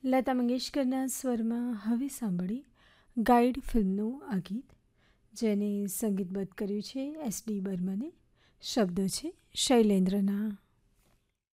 લતા મંગેશકરના સ્વરમાં હવે સાંભળી ગાઈડ ફિલ્મનું આ ગીત, જેને સંગીતબદ્ધ કર્યું છે એસ ડી બર્મને. શબ્દો છે શૈલેન્દ્રના.